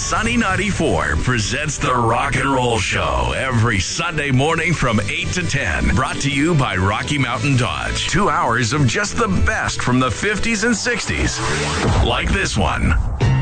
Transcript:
Sunny 94 presents the Rock and Roll Show every Sunday morning from 8 to 10. Brought to you by Rocky Mountain Dodge. 2 hours of just the best from the 50s and 60s. Like this one.